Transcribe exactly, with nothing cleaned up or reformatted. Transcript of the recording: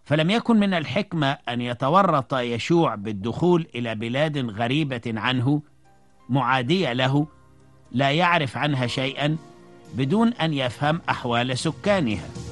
فلم يكن من الحكمة أن يتورط يشوع بالدخول إلى بلاد غريبة عنه معادية له، لا يعرف عنها شيئا، بدون أن يفهم أحوال سكانها.